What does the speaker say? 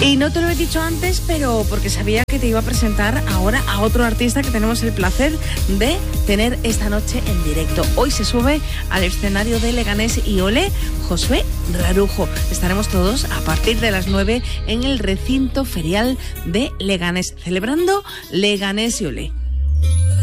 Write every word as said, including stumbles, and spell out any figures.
Y no te lo he dicho antes, pero porque sabía que te iba a presentar ahora a otro artista que tenemos el placer de tener esta noche en directo. Hoy se sube al escenario de Leganés y Olé, Josué Rarujo. Estaremos todos a partir de las nueve en el recinto ferial de Leganés, celebrando Leganés y Olé.